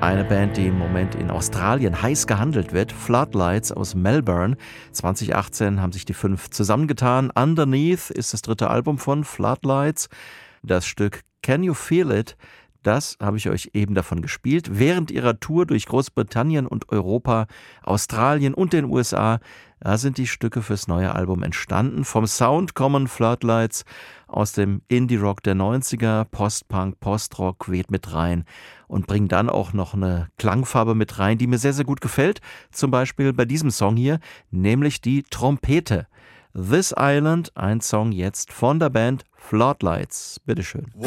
Eine Band, die im Moment in Australien heiß gehandelt wird, Floodlights aus Melbourne. 2018 haben sich die 5 zusammengetan. Underneath ist das 3. Album von Floodlights. Das Stück Can You Feel It? Das habe ich euch eben davon gespielt. Während ihrer Tour durch Großbritannien und Europa, Australien und den USA, da sind die Stücke fürs neue Album entstanden. Vom Sound kommen Floodlights aus dem Indie-Rock der 90er, Post-Punk, Post-Rock weht mit rein und bringen dann auch noch eine Klangfarbe mit rein, die mir sehr, sehr gut gefällt. Zum Beispiel bei diesem Song hier, nämlich die Trompete. This Island, ein Song jetzt von der Band Floodlights. Bitteschön.